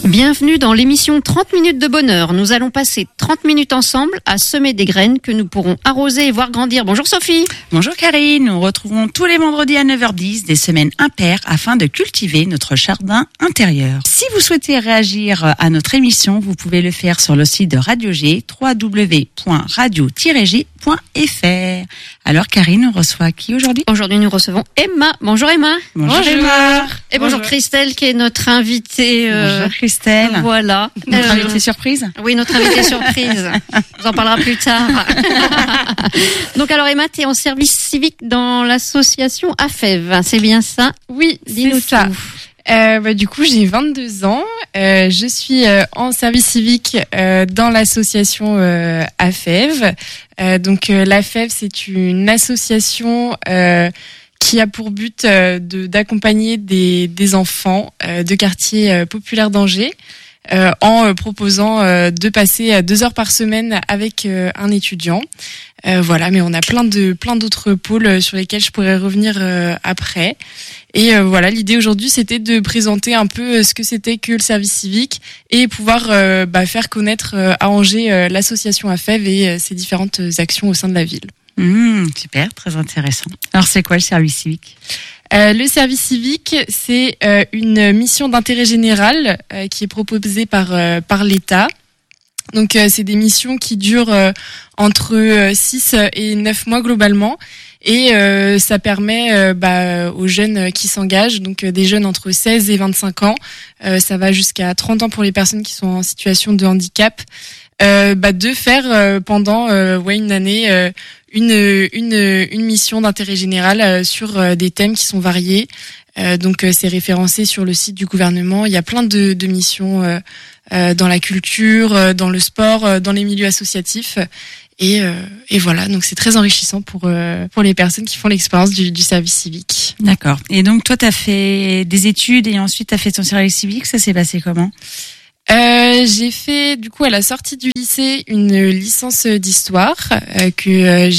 Bienvenue dans l'émission 30 minutes de bonheur. Nous allons passer 30 minutes ensemble à semer des graines que nous pourrons arroser et voir grandir. Bonjour Sophie. Bonjour Karine, nous retrouvons tous les vendredis à 9h10 des semaines impaires afin de cultiver notre jardin intérieur. Si vous souhaitez réagir à notre émission, vous pouvez le faire sur le site de Radio G, www.radio-g.fr. Alors Karine, on reçoit qui aujourd'hui ? Aujourd'hui nous recevons Emma. Bonjour Emma. Bonjour Emma. Et bonjour Christelle qui est notre invitée. Bonjour Christelle. Voilà. Notre invitée surprise ? Oui, notre invitée surprise. On en parlera plus tard. Donc alors Emma, tu es en service civique dans l'association AFEV, c'est bien ça ? Oui, dis-nous c'est ça. tout. Du coup, j'ai 22 ans. Je suis en service civique dans l'association AFEV. L'AFEV, c'est une association qui a pour but d'accompagner des enfants de quartiers populaires d'Angers en proposant de passer 2 heures par semaine avec un étudiant. Mais on a plein d'autres pôles sur lesquels je pourrais revenir après. Et l'idée aujourd'hui, c'était de présenter un peu ce que c'était que le service civique et pouvoir faire connaître à Angers l'association AFEV et ses différentes actions au sein de la ville. Super, très intéressant. Alors c'est quoi le service civique ? Le service civique, c'est une mission d'intérêt général qui est proposée par l'État. Donc c'est des missions qui durent entre 6 et 9 mois globalement. Et ça permet aux jeunes qui s'engagent, donc des jeunes entre 16 et 25 ans, ça va jusqu'à 30 ans pour les personnes qui sont en situation de handicap, de faire pendant une année une mission d'intérêt général sur des thèmes qui sont variés. C'est référencé sur le site du gouvernement. Il y a plein de missions dans la culture, dans le sport, dans les milieux associatifs. Et voilà, donc c'est très enrichissant pour les personnes qui font l'expérience du service civique. D'accord. Et donc toi, tu as fait des études et ensuite tu as fait ton service civique. Ça s'est passé comment ? J'ai fait du coup à la sortie du lycée une licence d'histoire que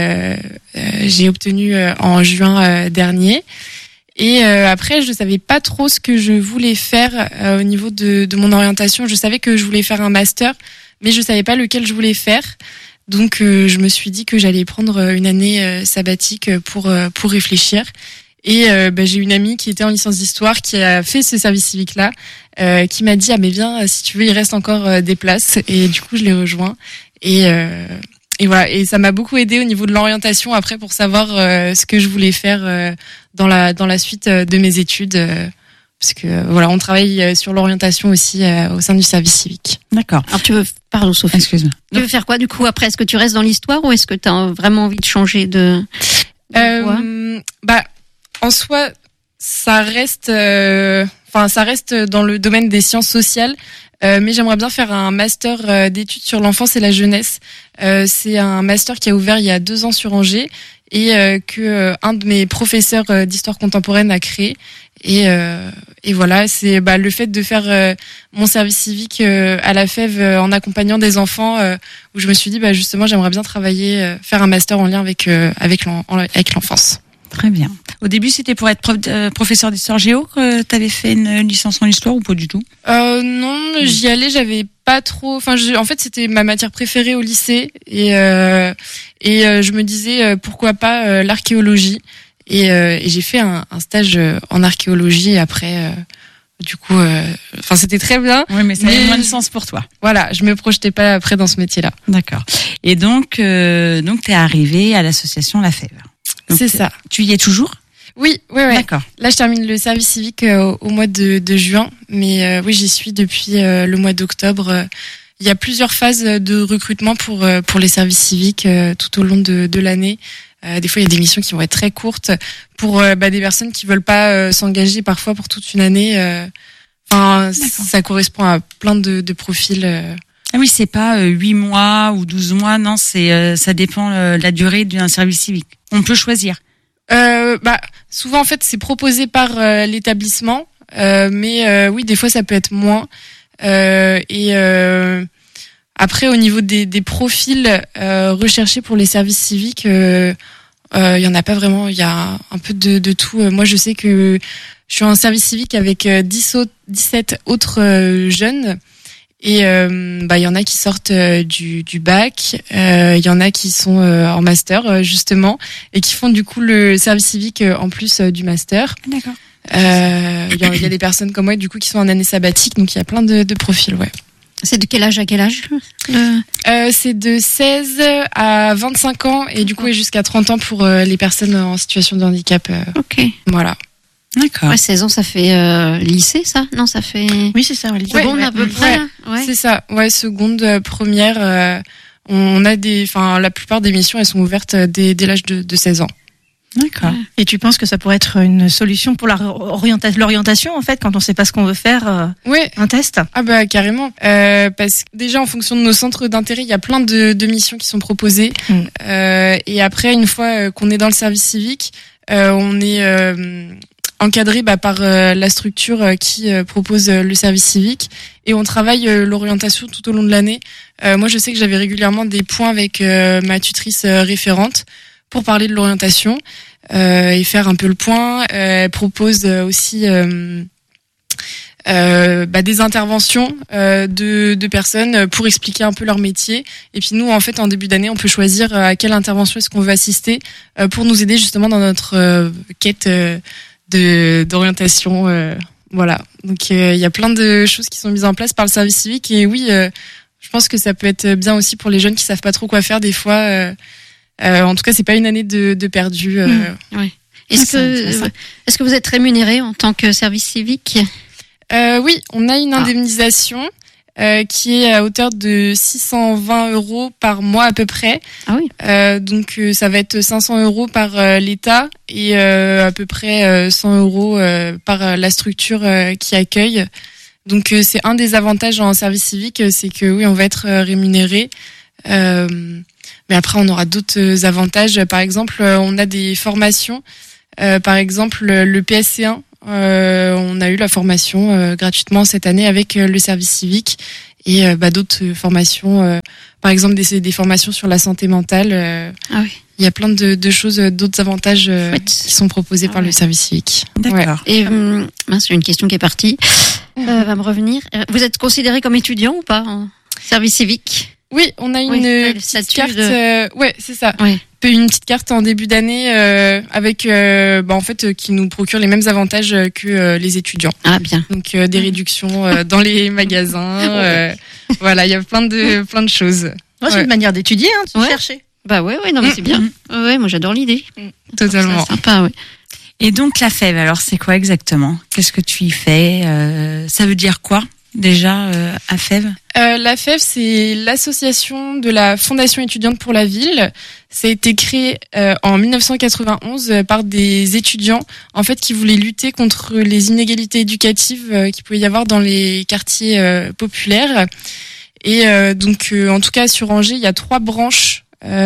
j'ai obtenue en juin dernier. Et après, je savais pas trop ce que je voulais faire au niveau de mon orientation. Je savais que je voulais faire un master, mais je savais pas lequel je voulais faire. Donc je me suis dit que j'allais prendre une année sabbatique pour réfléchir. Et j'ai une amie qui était en licence d'histoire qui a fait ce service civique là, qui m'a dit viens, si tu veux, il reste encore des places. Et du coup je l'ai rejoint. Et voilà, et ça m'a beaucoup aidé au niveau de l'orientation après pour savoir ce que je voulais faire dans la suite de mes études. Parce que on travaille sur l'orientation aussi au sein du service civique. D'accord. Alors pardon Sophie. Excuse-moi. Tu veux faire quoi du coup après ? Est-ce que tu restes dans l'histoire ou est-ce que tu as vraiment envie de changer de voie ? En soi, ça reste dans le domaine des sciences sociales, mais j'aimerais bien faire un master d'études sur l'enfance et la jeunesse. C'est un master qui a ouvert il y a 2 ans sur Angers et que un de mes professeurs d'histoire contemporaine a créé. Et voilà, c'est le fait de faire mon service civique à la FEV en accompagnant des enfants, où je me suis dit justement j'aimerais bien travailler, faire un master en lien avec l'enfance. Très bien. Au début, c'était pour être professeur d'histoire géo que tu avais fait une licence en histoire ou pas du tout ? Non, j'y allais, j'avais pas trop. En fait, c'était ma matière préférée au lycée et je me disais pourquoi pas l'archéologie et j'ai fait un stage en archéologie après. C'était très bien. Oui, mais ça avait moins de sens pour toi. Voilà, je me projetais pas après dans ce métier-là. D'accord. Et donc t'es arrivée à l'association La Fève. Donc, c'est ça. Tu y es toujours ? Oui. D'accord. Là, je termine le service civique au mois de juin, mais oui, j'y suis depuis le mois d'octobre. Il y a plusieurs phases de recrutement pour les services civiques tout au long de l'année. Des fois, il y a des missions qui vont être très courtes pour des personnes qui veulent pas s'engager parfois pour toute une année. Ça correspond à plein de profils. Ah oui, c'est pas 8 mois ou 12 mois, non, ça dépend de la durée d'un service civique. On peut choisir. Souvent en fait c'est proposé par l'établissement, mais oui des fois ça peut être moins. Après au niveau des profils recherchés pour les services civiques, Il y en a pas vraiment. Il y a un peu de tout. Moi, je sais que je suis en service civique avec 17 autres jeunes. Et il y en a qui sortent du bac, il y en a qui sont en master justement et qui font du coup le service civique en plus du master. D'accord. Il y a des personnes comme moi du coup qui sont en année sabbatique, donc il y a plein de profils, ouais. C'est de quel âge à quel âge C'est de 16 à 25 ans et du coup et jusqu'à 30 ans pour les personnes en situation de handicap. Ok. Voilà. D'accord. Ouais, 16 ans, ça fait lycée, ça? Non, ça fait... Oui, c'est ça, lycée. Seconde à peu près, là. Ouais. C'est ça. Ouais, seconde, première. On a la plupart des missions, elles sont ouvertes dès l'âge de 16 ans. D'accord. Et tu penses que ça pourrait être une solution pour l'orientation, en fait, quand on sait pas ce qu'on veut faire, Ouais. un test? Ah bah carrément. Parce que déjà en fonction de nos centres d'intérêt, il y a plein de missions qui sont proposées. Et après, une fois qu'on est dans le service civique, on est encadré par la structure qui propose le service civique et on travaille l'orientation tout au long de l'année. Moi, je sais que j'avais régulièrement des points avec ma tutrice référente pour parler de l'orientation et faire un peu le point. Elle propose aussi des interventions de personnes pour expliquer un peu leur métier. Et puis nous, en fait, en début d'année, on peut choisir à quelle intervention est-ce qu'on veut assister pour nous aider justement dans notre quête d'orientation. Voilà. Donc il y a plein de choses qui sont mises en place par le service civique. Et oui, je pense que ça peut être bien aussi pour les jeunes qui savent pas trop quoi faire des fois. En tout cas, c'est pas une année de perdu. Ouais. Est-ce que vous êtes rémunéré en tant que service civique? Oui, on a une indemnisation qui est à hauteur de 620 € par mois à peu près. Ah oui. Donc ça va être 500 € par l'État et à peu près 100 € par la structure qui accueille. Donc c'est un des avantages en service civique, c'est que oui, on va être rémunéré. Mais après, on aura d'autres avantages. Par exemple, on a des formations. Par exemple, le PSC1. On a eu la formation gratuitement cette année avec le service civique et d'autres formations, par exemple des formations sur la santé mentale. Ah oui. Il y a plein de choses, d'autres avantages qui sont proposés par le service civique. D'accord. Et j'ai une question qui est partie, va me revenir. Vous êtes considéré comme étudiant ou pas en service civique? Oui, on a une petite carte. Ouais, c'est ça. Ouais. Une petite carte en début d'année avec qui nous procure les mêmes avantages que les étudiants. Ah bien. Donc des réductions dans les magasins. Voilà, il y a plein de choses. C'est une manière d'étudier, de chercher. Bah ouais, non mais c'est bien. Ouais, moi j'adore l'idée. Totalement. C'est sympa, ouais. Et donc la FEV, alors c'est quoi exactement? Qu'est-ce que tu y fais? Ça veut dire quoi déjà à FEV? La FEV, c'est l'association de la Fondation étudiante pour la ville. Ça a été créé en 1991 par des étudiants en fait qui voulaient lutter contre les inégalités éducatives qu'il pouvait y avoir dans les quartiers populaires. Et donc en tout cas sur Angers, il y a 3 branches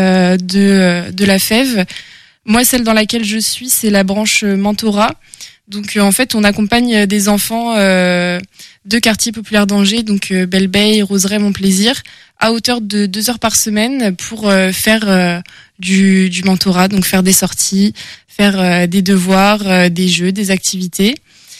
de la FEV. Moi, celle dans laquelle je suis, c'est la branche mentorat. Donc en fait, on accompagne des enfants de quartiers populaires d'Angers, donc Belle-Beille, Roseraie, Montplaisir, à hauteur de 2 heures par semaine pour faire du mentorat, donc faire des sorties, faire des devoirs, des jeux, des activités.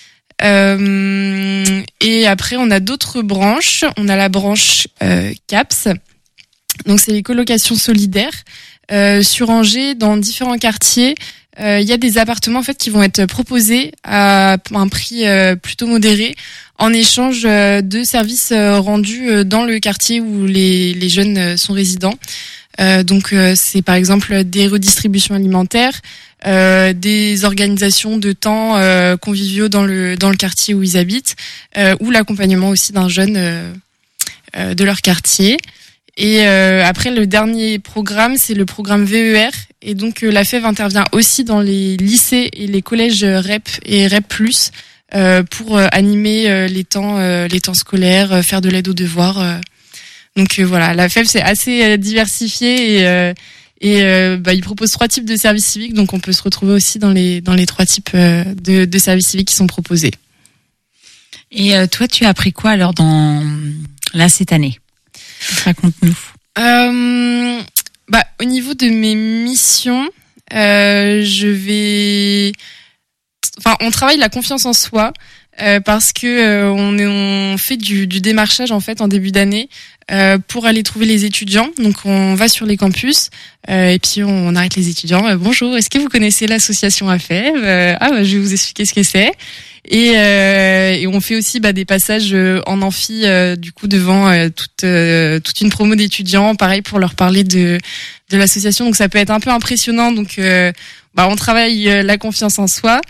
Et après, on a d'autres branches. On a la branche CAPS, donc c'est les colocations solidaires. Sur Angers, dans différents quartiers, il y a des appartements en fait qui vont être proposés à un prix plutôt modéré en échange de services rendus dans le quartier où les jeunes sont résidents. Donc c'est par exemple des redistributions alimentaires, des organisations de temps conviviaux dans le quartier où ils habitent, ou l'accompagnement aussi d'un jeune de leur quartier. Et après, le dernier programme, c'est le programme VER. Et donc, la FEV intervient aussi dans les lycées et les collèges REP et REP+, pour animer les temps scolaires, faire de l'aide aux devoirs. Donc voilà, la FEV, c'est assez diversifié et il propose 3 types de services civiques. Donc, on peut se retrouver aussi dans les 3 types de services civiques qui sont proposés. Et toi, tu as appris quoi alors cette année? Raconte-nous. Au niveau de mes missions, on travaille la confiance en soi. Parce que on fait du démarchage en fait en début d'année pour aller trouver les étudiants. Donc on va sur les campus et puis on arrête les étudiants. Bonjour, est-ce que vous connaissez l'association AFEV? Je vais vous expliquer ce que c'est. Et on fait aussi des passages en amphi du coup devant toute une promo d'étudiants, pareil pour leur parler de l'association. Donc ça peut être un peu impressionnant. Donc on travaille la confiance en soi.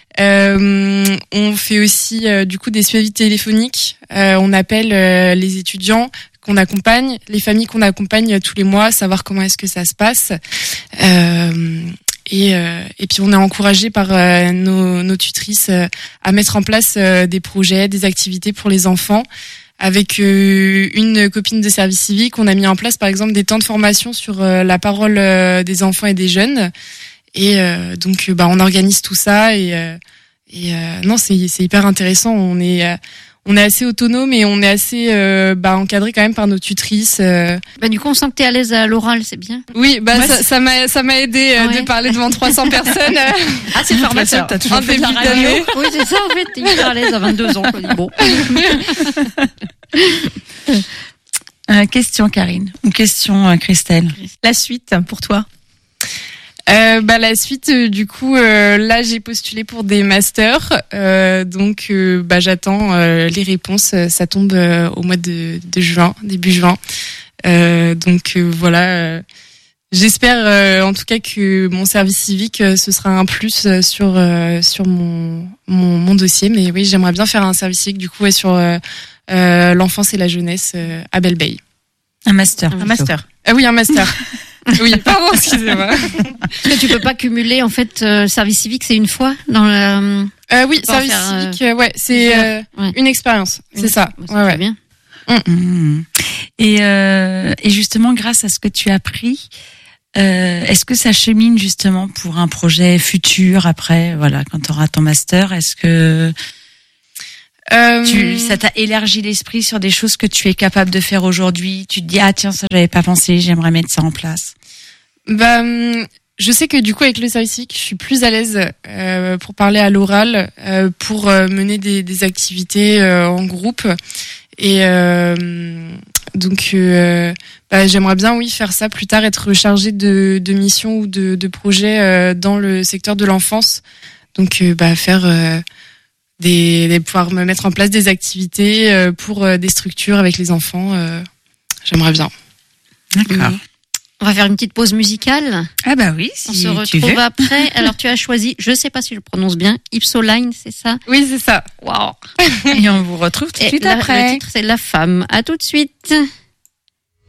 On fait aussi du coup des suivis téléphoniques. On appelle les étudiants qu'on accompagne, les familles qu'on accompagne tous les mois, savoir comment est-ce que ça se passe. Et puis on est encouragé par nos tutrices à mettre en place des projets, des activités pour les enfants. Avec une copine de service civique, on a mis en place par exemple des temps de formation sur la parole des enfants et des jeunes. Et donc on organise tout ça et non, c'est hyper intéressant. On est assez autonome et on est assez encadré quand même par nos tutrices. Du coup, on sent que t'es à l'aise à l'oral, c'est bien. Oui, ça m'a aidé de parler devant 300 personnes. C'est formateur. T'as toujours fait de la radio. Oui, c'est ça en fait. T'es hyper à l'aise à 22 ans. Quoi. Bon. Question Karine ou question Christelle. La suite pour toi. La suite, du coup, là, j'ai postulé pour des masters, donc j'attends les réponses. Ça tombe au mois de juin, début juin. Voilà. J'espère, en tout cas, que mon service civique, ce sera un plus sur mon dossier. Mais oui, j'aimerais bien faire un service civique, du coup, sur l'enfance et la jeunesse à Belle-Bay. Un master. Un master. Oui, un master. Oui, pardon, excusez-moi. Parce que tu peux pas cumuler, en fait, service civique, c'est une fois dans la... oui, service civique, c'est une expérience, c'est ça. Ouais. Bien. Et justement, grâce à ce que tu as appris, est-ce que ça chemine justement pour un projet futur après, voilà, quand tu auras ton master, est-ce que ça t'a élargi l'esprit sur des choses que tu es capable de faire aujourd'hui? Tu te dis, tiens, ça j'avais pas pensé, j'aimerais mettre ça en place. Je sais que du coup avec le service civique, je suis plus à l'aise pour parler à l'oral, pour mener des activités en groupe. Et j'aimerais bien faire ça plus tard, être chargée de missions ou de projets dans le secteur de l'enfance. Donc faire pouvoir me mettre en place des activités pour des structures avec les enfants. J'aimerais bien. D'accord. On va faire une petite pause musicale. Ah bah oui, si on se tu veux. retrouve après. Alors tu as choisi, je sais pas si je le prononce bien, Ipsoline, c'est ça? Oui, c'est ça. Waouh. Et on vous retrouve tout de suite après. Le titre c'est La Femme. À tout de suite.